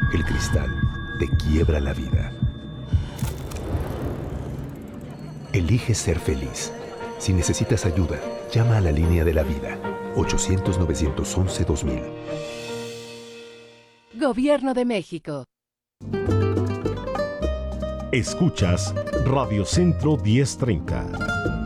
El cristal te quiebra la vida. Elige ser feliz. Si necesitas ayuda, llama a la línea de la vida. 800-911-2000. Gobierno de México. Escuchas Radio Centro 1030.